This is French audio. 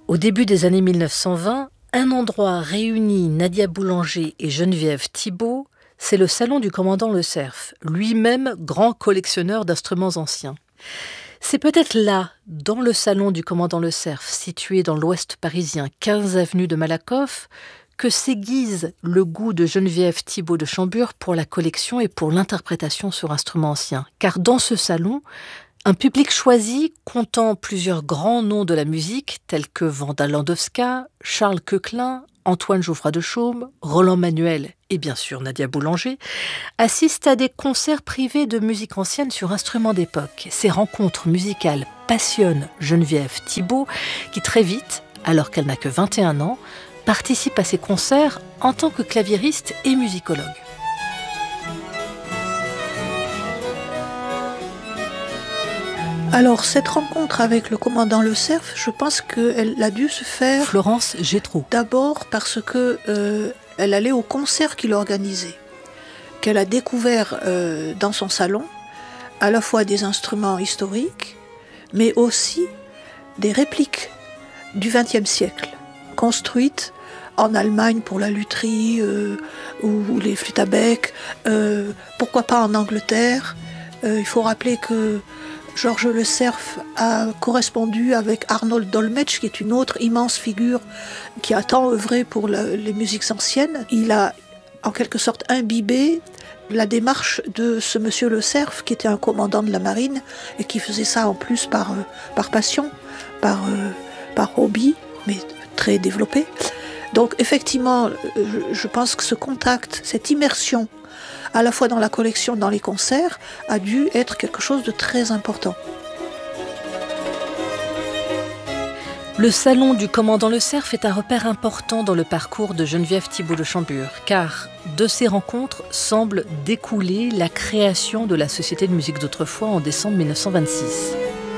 Au début des années 1920, un endroit réunit Nadia Boulanger et Geneviève Thibault, c'est le salon du commandant Le Cerf, lui-même grand collectionneur d'instruments anciens. C'est peut-être là, dans le salon du commandant Le Cerf, situé dans l'ouest parisien, 15 avenue de Malakoff, que s'aiguise le goût de Geneviève Thibault de Chambure pour la collection et pour l'interprétation sur instruments anciens. Car dans ce salon, un public choisi comptant plusieurs grands noms de la musique, tels que Wanda Landowska, Charles Koechlin, Antoine Geoffroy de Chaume, Roland Manuel et bien sûr Nadia Boulanger, assiste à des concerts privés de musique ancienne sur instruments d'époque. Ces rencontres musicales passionnent Geneviève Thibault, qui très vite, alors qu'elle n'a que 21 ans, participe à ces concerts en tant que claviériste et musicologue. Alors, cette rencontre avec le commandant Le Cerf, je pense qu'elle a dû se faire... Florence Gétraud. D'abord parce que elle allait au concert qu'il organisait, qu'elle a découvert dans son salon, à la fois des instruments historiques, mais aussi des répliques du XXe siècle, construites en Allemagne pour la lutherie ou les flûtes à bec, pourquoi pas en Angleterre. Il faut rappeler que Georges Le Cerf a correspondu avec Arnold Dolmetsch, qui est une autre immense figure qui a tant œuvré pour les musiques anciennes. Il a en quelque sorte imbibé la démarche de ce monsieur Le Cerf, qui était un commandant de la marine et qui faisait ça en plus par passion, par hobby, mais très développé. Donc effectivement, je pense que ce contact, cette immersion, à la fois dans la collection, dans les concerts, a dû être quelque chose de très important. Le salon du commandant Le Cerf est un repère important dans le parcours de Geneviève Thibault de Chambure, car de ces rencontres semble découler la création de la Société de musique d'autrefois en décembre 1926.